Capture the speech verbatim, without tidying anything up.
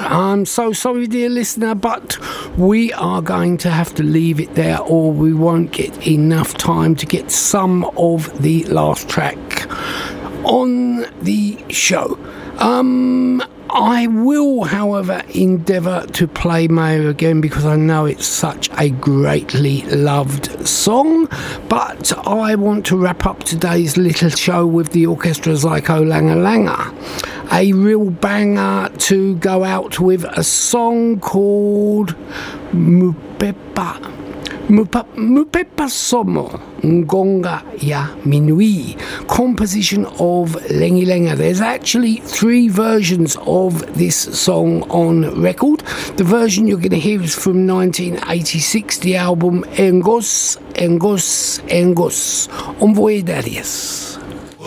I'm so sorry, dear listener, but we are going to have to leave it there, or we won't get enough time to get some of the last track on the show. Um, I will, however, endeavour to play Maya again because I know it's such a greatly loved song. But I want to wrap up today's little show with the Orchestra Zyko Langa Langa. A real banger to go out with, a song called Mupepa. Mupepa Somo Ngonga Ya Minui, composition of Lengi Lenga. There's actually three versions of this song on record. The version you're going to hear is from nineteen eighty-six, the album Engos, Engos, Engos. Envoy Darius.